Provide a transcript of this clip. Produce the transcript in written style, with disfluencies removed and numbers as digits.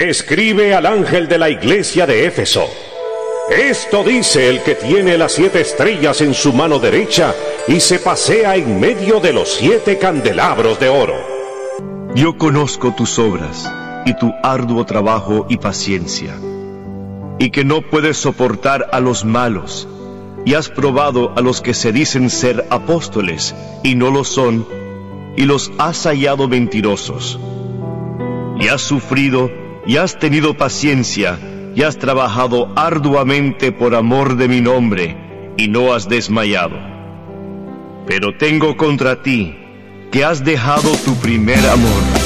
Escribe al ángel de la iglesia de Éfeso. Esto dice el que tiene las 7 estrellas en su mano derecha y se pasea en medio de los 7 candelabros de oro. Yo conozco tus obras y tu arduo trabajo y paciencia, y que no puedes soportar a los malos, y has probado a los que se dicen ser apóstoles y no lo son, y los has hallado mentirosos. Y has sufrido y has tenido paciencia, y has trabajado arduamente por amor de mi nombre, y no has desmayado. Pero tengo contra ti que has dejado tu primer amor.